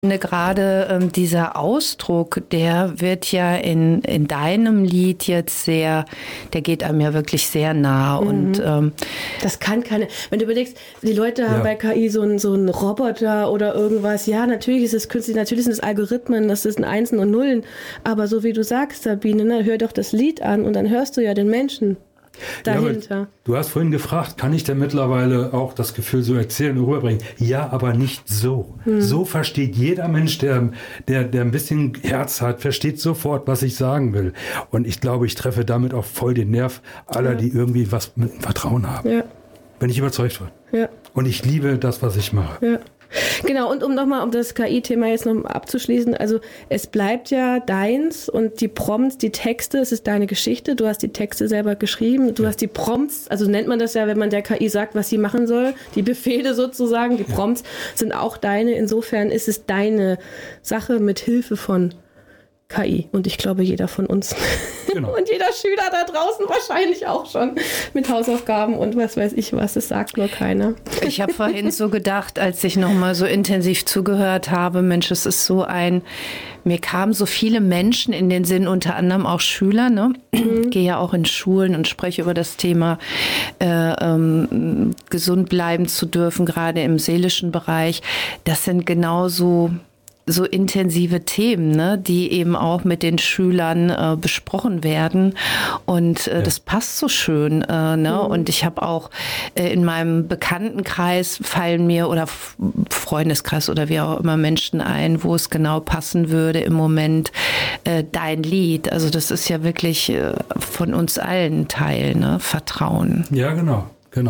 finde gerade dieser Ausdruck, der wird ja in deinem Lied jetzt der geht einem ja wirklich sehr nah. Und das kann keine, wenn du überlegst, die Leute haben bei KI so einen Roboter oder irgendwas, ja, natürlich ist es künstlich, natürlich sind es Algorithmen, das sind Einsen und Nullen, aber so wie du sagst, Sabine, ne, hör doch das Lied an und dann hörst du ja den Menschen dahinter. Ja, du hast vorhin gefragt, kann ich denn mittlerweile auch das Gefühl so erzählen und rüberbringen? Ja, aber nicht so. So versteht jeder Mensch, der ein bisschen Herz hat, versteht sofort, was ich sagen will. Und ich glaube, ich treffe damit auch voll den Nerv aller, die irgendwie was mit dem Vertrauen haben. Ja. Bin ich überzeugt von. Ja. Und ich liebe das, was ich mache. Ja. Genau, und um das KI-Thema jetzt noch abzuschließen, also es bleibt ja deins und die Prompts, die Texte, es ist deine Geschichte, du hast die Texte selber geschrieben, du hast die Prompts, also nennt man das ja, wenn man der KI sagt, was sie machen soll, die Befehle sozusagen, die Prompts sind auch deine, insofern ist es deine Sache mit Hilfe von KI und ich glaube jeder von uns und jeder Schüler da draußen wahrscheinlich auch schon mit Hausaufgaben und was weiß ich was, das sagt nur keiner. Ich habe vorhin so gedacht, als ich nochmal so intensiv zugehört habe, Mensch, es ist mir kamen so viele Menschen in den Sinn, unter anderem auch Schüler, ne? Ich gehe ja auch in Schulen und spreche über das Thema gesund bleiben zu dürfen, gerade im seelischen Bereich. Das sind genauso so intensive Themen, ne, die eben auch mit den Schülern besprochen werden und das passt so schön, ne? Und ich habe auch in meinem Bekanntenkreis fallen mir oder Freundeskreis oder wie auch immer Menschen ein, wo es genau passen würde im Moment dein Lied. Also das ist ja wirklich von uns allen Teil, ne? Vertrauen. Ja, genau.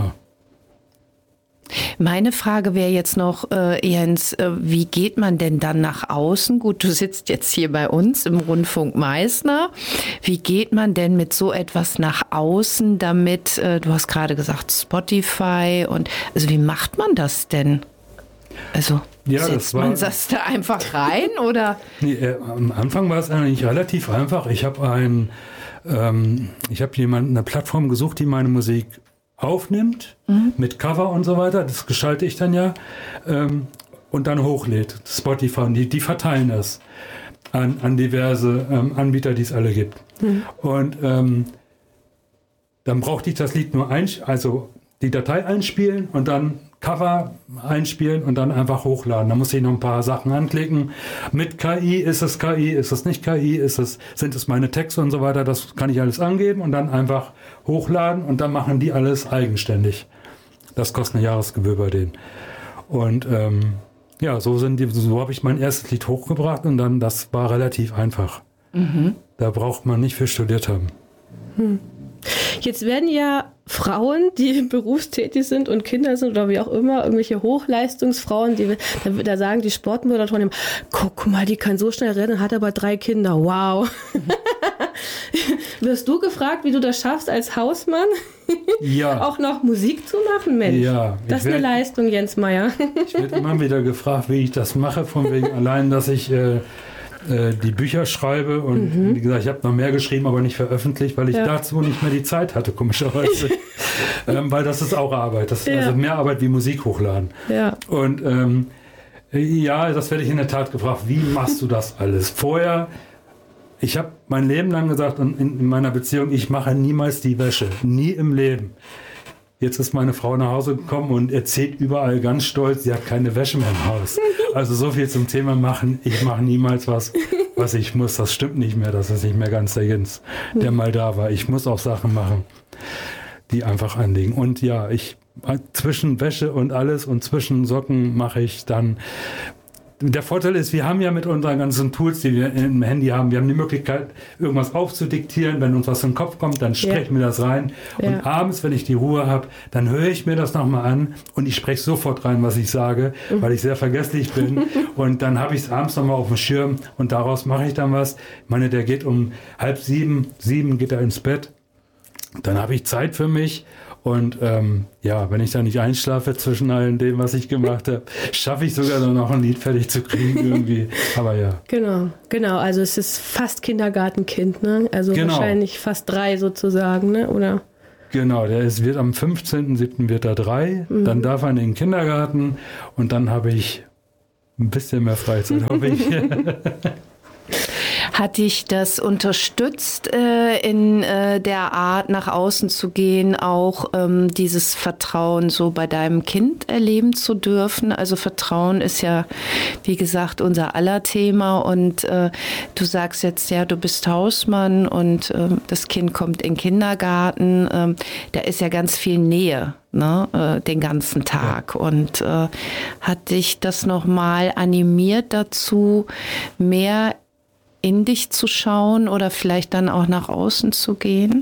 Meine Frage wäre jetzt noch, Jens, wie geht man denn dann nach außen? Gut, du sitzt jetzt hier bei uns im Rundfunk Meißner. Wie geht man denn mit so etwas nach außen, damit, du hast gerade gesagt Spotify und, also wie macht man das denn? Also setzt man das da einfach rein oder? Nee, am Anfang war es eigentlich relativ einfach. Ich habe eine Plattform gesucht, die meine Musik aufnimmt, mit Cover und so weiter, das gestalte ich dann ja, und dann hochlädt. Spotify, und die verteilen das an diverse Anbieter, die es alle gibt. Und dann brauchte ich das Lied nur also die Datei einspielen und dann Cover einspielen und dann einfach hochladen. Da muss ich noch ein paar Sachen anklicken. Mit KI, ist es nicht KI, sind es meine Texte und so weiter, das kann ich alles angeben und dann einfach hochladen und dann machen die alles eigenständig. Das kostet eine Jahresgebühr bei denen. Und so habe ich mein erstes Lied hochgebracht und dann, das war relativ einfach. Da braucht man nicht viel studiert haben. Jetzt werden ja Frauen, die berufstätig sind und Kinder sind oder wie auch immer, irgendwelche Hochleistungsfrauen, da sagen die Sportmoderatoren immer, guck mal, die kann so schnell rennen, hat aber 3 Kinder, wow. Wirst du gefragt, wie du das schaffst als Hausmann? Ja. Auch noch Musik zu machen, Mensch. Ja, das ist eine Leistung, Jens Meyer. Ich werde immer wieder gefragt, wie ich das mache, von wegen allein, dass ich die Bücher schreibe und wie gesagt, ich habe noch mehr geschrieben, aber nicht veröffentlicht, weil ich dazu nicht mehr die Zeit hatte, komischerweise. Weil das ist auch Arbeit, das ist also mehr Arbeit wie Musik hochladen. Ja. Und das werde ich in der Tat gefragt, wie machst du das alles? Vorher, ich habe mein Leben lang gesagt, in meiner Beziehung, ich mache niemals die Wäsche, nie im Leben. Jetzt ist meine Frau nach Hause gekommen und erzählt überall ganz stolz, sie hat keine Wäsche mehr im Haus. Also so viel zum Thema machen. Ich mache niemals was ich muss. Das stimmt nicht mehr. Das ist nicht mehr ganz der Jens, der mal da war. Ich muss auch Sachen machen, die einfach anliegen. Und ja, zwischen Wäsche und alles und zwischen Socken mache ich dann. Der Vorteil ist, wir haben ja mit unseren ganzen Tools, die wir im Handy haben, wir haben die Möglichkeit, irgendwas aufzudiktieren. Wenn uns was in den Kopf kommt, dann spreche ich mir das rein. Und abends, wenn ich die Ruhe habe, dann höre ich mir das nochmal an und ich spreche sofort rein, was ich sage, weil ich sehr vergesslich bin. Und dann habe ich es abends nochmal auf dem Schirm und daraus mache ich dann was. Ich meine, der geht um 6:30 geht er ins Bett. Dann habe ich Zeit für mich. Und wenn ich da nicht einschlafe zwischen all dem, was ich gemacht habe, schaffe ich sogar noch ein Lied fertig zu kriegen irgendwie. Aber ja. Genau. Also es ist fast Kindergartenkind, ne? Also wahrscheinlich fast 3 sozusagen, ne? Oder? Genau, wird am 15.07. wird er 3. Dann darf er in den Kindergarten und dann habe ich ein bisschen mehr Freizeit, hoffe ich. Hat dich das unterstützt, in der Art nach außen zu gehen, auch dieses Vertrauen so bei deinem Kind erleben zu dürfen? Also Vertrauen ist ja, wie gesagt, unser aller Thema und du sagst jetzt, ja, du bist Hausmann und das Kind kommt in den Kindergarten. Da ist ja ganz viel Nähe, ne, den ganzen Tag. Ja. Und hat dich das nochmal animiert dazu, mehr in dich zu schauen oder vielleicht dann auch nach außen zu gehen?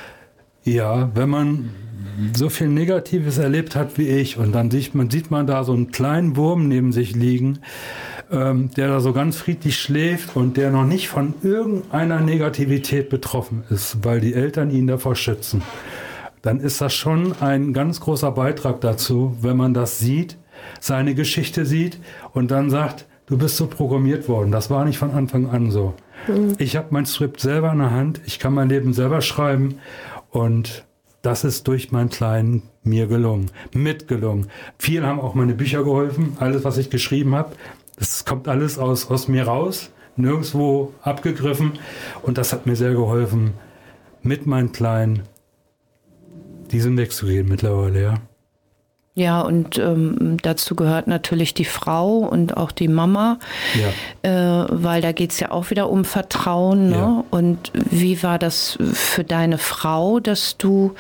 Ja, wenn man so viel Negatives erlebt hat wie ich und dann sieht man da so einen kleinen Wurm neben sich liegen, der da so ganz friedlich schläft und der noch nicht von irgendeiner Negativität betroffen ist, weil die Eltern ihn davor schützen, dann ist das schon ein ganz großer Beitrag dazu, wenn man das sieht, seine Geschichte sieht und dann sagt, du bist so programmiert worden. Das war nicht von Anfang an so. Ich habe mein Skript selber in der Hand. Ich kann mein Leben selber schreiben. Und das ist durch meinen Kleinen mir gelungen. Mitgelungen. Vielen haben auch meine Bücher geholfen. Alles, was ich geschrieben habe. Das kommt alles aus mir raus. Nirgendwo abgegriffen. Und das hat mir sehr geholfen, mit meinen Kleinen diesen Weg zu gehen mittlerweile, ja. Ja, und dazu gehört natürlich die Frau und auch die Mama, weil da geht es ja auch wieder um Vertrauen. Ne? Ja. Und wie war das für deine Frau, dass du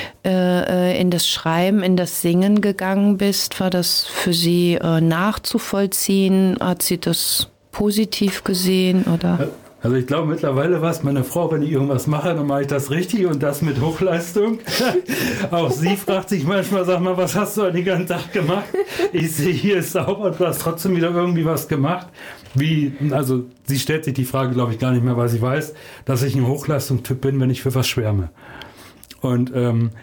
in das Schreiben, in das Singen gegangen bist? War das für sie nachzuvollziehen? Hat sie das positiv gesehen? Oder? Also ich glaube mittlerweile weiß meine Frau, wenn ich irgendwas mache, dann mache ich das richtig und das mit Hochleistung. Auch sie fragt sich manchmal, sag mal, was hast du den ganzen Tag gemacht? Ich sehe, hier ist sauber und du hast trotzdem wieder irgendwie was gemacht. Also sie stellt sich die Frage, glaube ich, gar nicht mehr, weil sie weiß, dass ich ein Hochleistungstyp bin, wenn ich für was schwärme. Und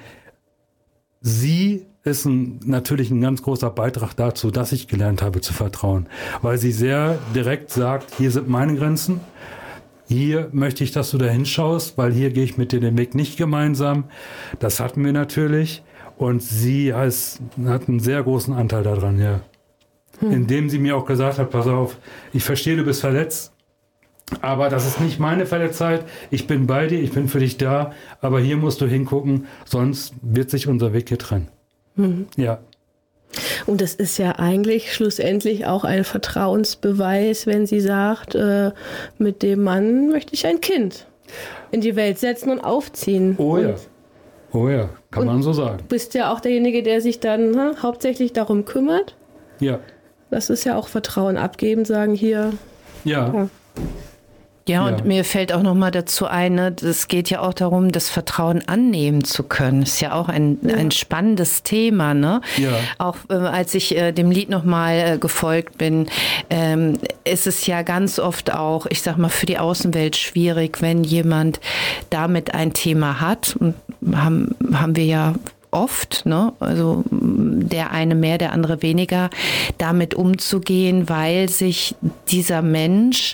sie ist natürlich ein ganz großer Beitrag dazu, dass ich gelernt habe zu vertrauen. Weil sie sehr direkt sagt, hier sind meine Grenzen. Hier möchte ich, dass du da hinschaust, weil hier gehe ich mit dir den Weg nicht gemeinsam. Das hatten wir natürlich. Und sie hat einen sehr großen Anteil daran, ja. Indem sie mir auch gesagt hat, pass auf, ich verstehe, du bist verletzt, aber das ist nicht meine Verletztheit. Ich bin bei dir, ich bin für dich da, aber hier musst du hingucken, sonst wird sich unser Weg hier trennen. Ja. Und das ist ja eigentlich schlussendlich auch ein Vertrauensbeweis, wenn sie sagt, mit dem Mann möchte ich ein Kind in die Welt setzen und aufziehen. Oh ja, kann man so sagen. Du bist ja auch derjenige, der sich dann hauptsächlich darum kümmert. Ja. Das ist ja auch Vertrauen abgeben, sagen hier. Ja. Ja, und mir fällt auch nochmal dazu ein, es geht ja auch darum, das Vertrauen annehmen zu können. Ist ja auch ein spannendes Thema, ne? Ja. Auch als ich dem Lied nochmal gefolgt bin, ist es ja ganz oft auch, ich sag mal, für die Außenwelt schwierig, wenn jemand damit ein Thema hat. Haben wir ja oft, ne? Also der eine mehr, der andere weniger, damit umzugehen, weil sich dieser Mensch,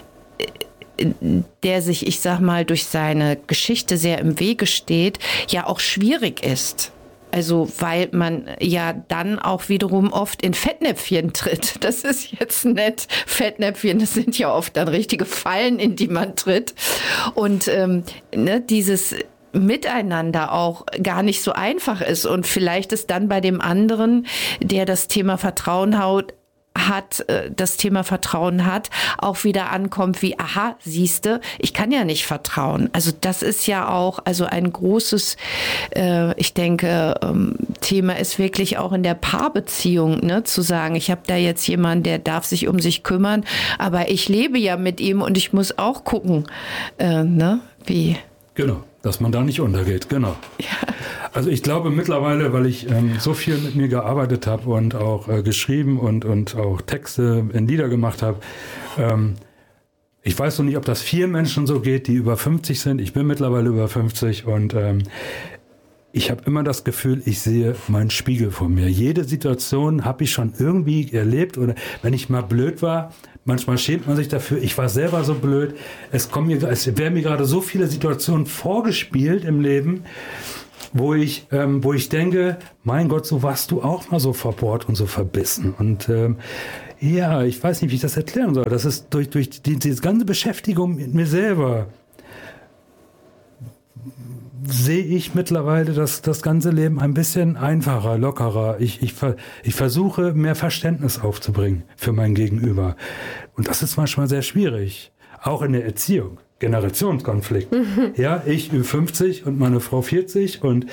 der sich, ich sag mal, durch seine Geschichte sehr im Wege steht, ja auch schwierig ist. Also weil man ja dann auch wiederum oft in Fettnäpfchen tritt. Das ist jetzt nett. Fettnäpfchen, das sind ja oft dann richtige Fallen, in die man tritt. Und dieses Miteinander auch gar nicht so einfach ist. Und vielleicht ist dann bei dem anderen, der das Thema Vertrauen das Thema Vertrauen hat, auch wieder ankommt wie, aha, siehste, ich kann ja nicht vertrauen. Also das ist ja auch ein großes, ich denke, Thema ist wirklich auch in der Paarbeziehung, ne, zu sagen, ich habe da jetzt jemanden, der darf sich um sich kümmern, aber ich lebe ja mit ihm und ich muss auch gucken, wie. Genau, dass man da nicht untergeht, genau. Ja. Also ich glaube mittlerweile, weil ich so viel mit mir gearbeitet habe und auch geschrieben und auch Texte in Lieder gemacht habe, ich weiß noch nicht, ob das 4 Menschen so geht, die über 50 sind. Ich bin mittlerweile über 50 und ich habe immer das Gefühl, ich sehe meinen Spiegel vor mir. Jede Situation habe ich schon irgendwie erlebt oder wenn ich mal blöd war, manchmal schämt man sich dafür, ich war selber so blöd. Es werden mir gerade so viele Situationen vorgespielt im Leben, wo ich denke, mein Gott, so warst du auch mal so verbohrt und so verbissen. Und Ja, ich weiß nicht, wie ich das erklären soll. Das ist durch diese ganze Beschäftigung mit mir selber sehe ich mittlerweile das ganze Leben ein bisschen einfacher, lockerer. Ich versuche, mehr Verständnis aufzubringen für mein Gegenüber. Und das ist manchmal sehr schwierig. Auch in der Erziehung. Generationskonflikt. Ja, ich Ü50 und meine Frau 40 und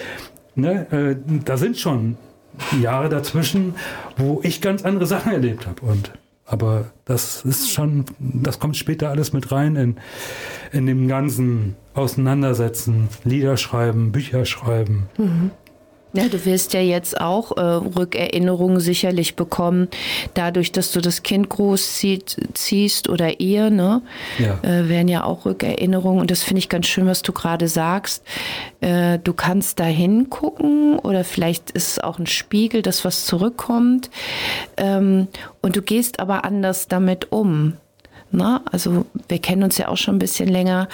da sind schon Jahre dazwischen, wo ich ganz andere Sachen erlebt habe. Aber das ist schon, das kommt später alles mit rein in dem ganzen Auseinandersetzen, Lieder schreiben, Bücher schreiben. Ja, du wirst ja jetzt auch Rückerinnerungen sicherlich bekommen, dadurch, dass du das Kind großziehst oder ihr, ne? Ja. Werden ja auch Rückerinnerungen. Und das finde ich ganz schön, was du gerade sagst. Du kannst da hingucken oder vielleicht ist es auch ein Spiegel, das was zurückkommt. Und du gehst aber anders damit um. Na, also wir kennen uns ja auch schon ein bisschen länger.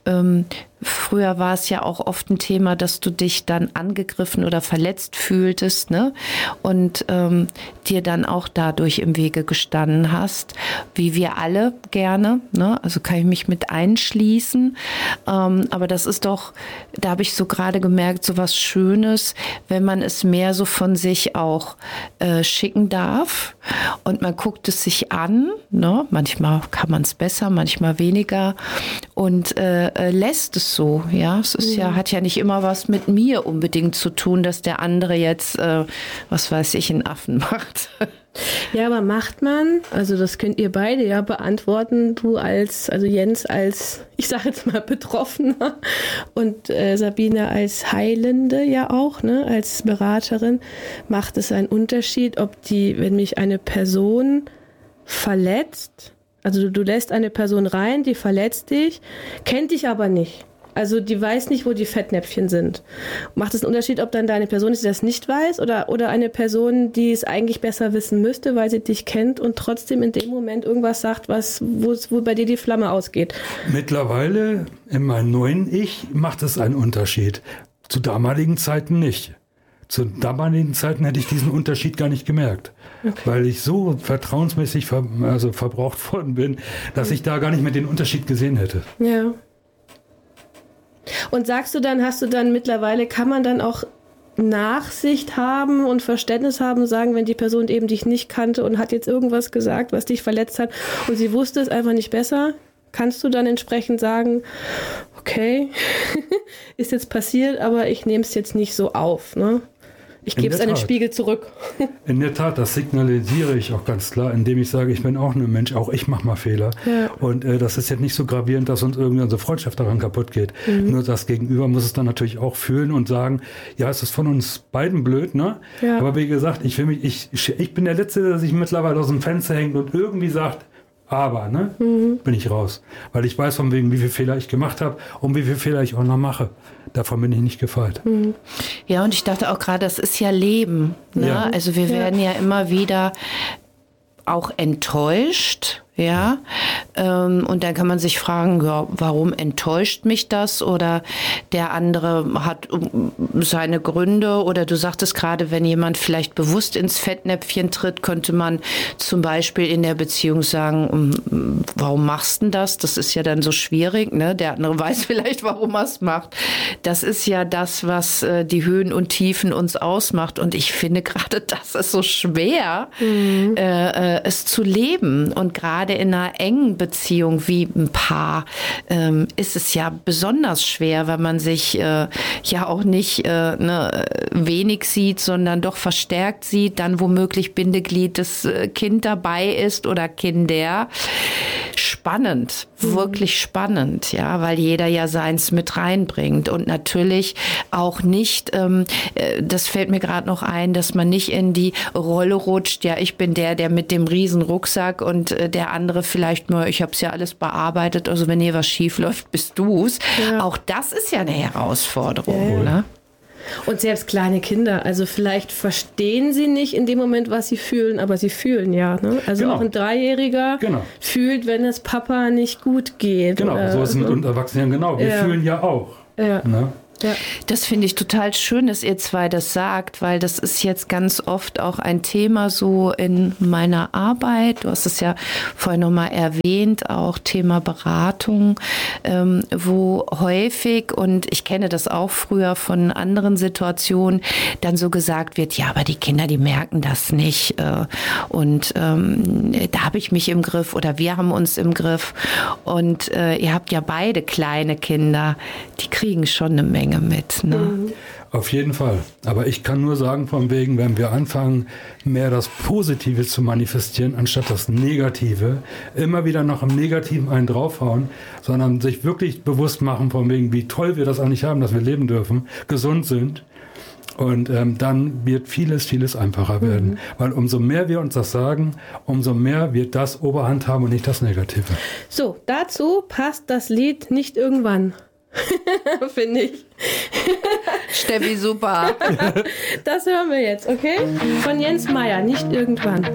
Früher war es ja auch oft ein Thema, dass du dich dann angegriffen oder verletzt fühltest, ne? Und dir dann auch dadurch im Wege gestanden hast, wie wir alle gerne, ne? Also kann ich mich mit einschließen. Aber das ist doch, da habe ich so gerade gemerkt, so was Schönes, wenn man es mehr so von sich auch schicken darf. Und man guckt es sich an, ne? Manchmal kann man es besser, manchmal weniger und lässt es so, ja. Es ist ja, hat ja nicht immer was mit mir unbedingt zu tun, dass der andere jetzt, was weiß ich, einen Affen macht. Ja, aber macht man, also das könnt ihr beide ja beantworten, also Jens als, ich sage jetzt mal, Betroffener und Sabine als Heilende ja auch, ne, als Beraterin, macht es einen Unterschied, wenn mich eine Person verletzt, also du lässt eine Person rein, die verletzt dich, kennt dich aber nicht. Also die weiß nicht, wo die Fettnäpfchen sind. Macht es einen Unterschied, ob dann deine Person ist, die das nicht weiß oder eine Person, die es eigentlich besser wissen müsste, weil sie dich kennt und trotzdem in dem Moment irgendwas sagt, wo bei dir die Flamme ausgeht? Mittlerweile, in meinem neuen Ich, macht es einen Unterschied. Zu damaligen Zeiten nicht. Zu damaligen Zeiten hätte ich diesen Unterschied gar nicht gemerkt. Okay. Weil ich so vertrauensmäßig verbraucht worden bin, dass ich da gar nicht mehr den Unterschied gesehen hätte. Ja. Und hast du dann mittlerweile, kann man dann auch Nachsicht haben und Verständnis haben, sagen, wenn die Person eben dich nicht kannte und hat jetzt irgendwas gesagt, was dich verletzt hat und sie wusste es einfach nicht besser, kannst du dann entsprechend sagen, okay, ist jetzt passiert, aber ich nehme es jetzt nicht so auf, ne? Ich gebe es an den Spiegel zurück. In der Tat, das signalisiere ich auch ganz klar, indem ich sage, ich bin auch ein Mensch, auch ich mache mal Fehler. Ja. Und das ist jetzt nicht so gravierend, dass uns irgendwie unsere Freundschaft daran kaputt geht. Nur das Gegenüber muss es dann natürlich auch fühlen und sagen, ja, es ist von uns beiden blöd, ne? Ja. Aber wie gesagt, ich bin der Letzte, der sich mittlerweile aus dem Fenster hängt und irgendwie sagt, aber, ne, bin ich raus. Weil ich weiß von wegen, wie viele Fehler ich gemacht habe und wie viele Fehler ich auch noch mache. Davon bin ich nicht gefeit. Ja, und ich dachte auch gerade, das ist ja Leben. Ne? Ja. Also wir werden ja immer wieder auch enttäuscht. Ja, und dann kann man sich fragen, ja, warum enttäuscht mich das? Oder der andere hat seine Gründe. Oder du sagtest gerade, wenn jemand vielleicht bewusst ins Fettnäpfchen tritt, könnte man zum Beispiel in der Beziehung sagen, warum machst du denn das? Das ist ja dann so schwierig. Ne? Der andere weiß vielleicht, warum er es macht. Das ist ja das, was die Höhen und Tiefen uns ausmacht. Und ich finde gerade, das ist so schwer, es zu leben. Und gerade in einer engen Beziehung wie ein Paar ist es ja besonders schwer, weil man sich ja auch nicht wenig sieht, sondern doch verstärkt sieht, dann womöglich Bindeglied das Kind dabei ist oder Kinder. Spannend, wirklich spannend, ja, weil jeder ja seins mit reinbringt und natürlich auch nicht, das fällt mir gerade noch ein, dass man nicht in die Rolle rutscht, ja, ich bin der mit dem riesen Rucksack und der andere vielleicht nur, ich habe es ja alles bearbeitet, also wenn hier was schief läuft, bist du's. Ja. Auch das ist ja eine Herausforderung, ja. Ne? Und selbst kleine Kinder, also vielleicht verstehen sie nicht in dem Moment, was sie fühlen, aber sie fühlen ja. Ne? Also auch ein Dreijähriger fühlt, wenn es Papa nicht gut geht. Genau, so ist es mit uns Erwachsenen genau. Wir fühlen ja auch. Ja. Ne? Ja. Das finde ich total schön, dass ihr zwei das sagt, weil das ist jetzt ganz oft auch ein Thema so in meiner Arbeit. Du hast es ja vorhin nochmal erwähnt, auch Thema Beratung, wo häufig, und ich kenne das auch früher von anderen Situationen, dann so gesagt wird, ja, aber die Kinder, die merken das nicht und da habe ich mich im Griff oder wir haben uns im Griff und ihr habt ja beide kleine Kinder, die kriegen schon eine Menge mit. Ne? Auf jeden Fall. Aber ich kann nur sagen, von wegen, wenn wir anfangen, mehr das Positive zu manifestieren, anstatt das Negative, immer wieder noch im Negativen einen draufhauen, sondern sich wirklich bewusst machen, von wegen, wie toll wir das eigentlich haben, dass wir leben dürfen, gesund sind. Und dann wird vieles einfacher werden. Weil umso mehr wir uns das sagen, umso mehr wird das Oberhand haben und nicht das Negative. So, dazu passt das Lied Nicht irgendwann. Finde ich. Steffi, super. Das hören wir jetzt, okay? Von Jens Meyer, Nicht irgendwann.